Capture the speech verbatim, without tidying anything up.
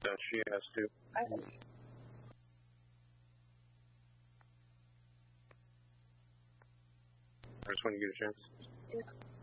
that she has to. I, Just when you get a chance. yeah.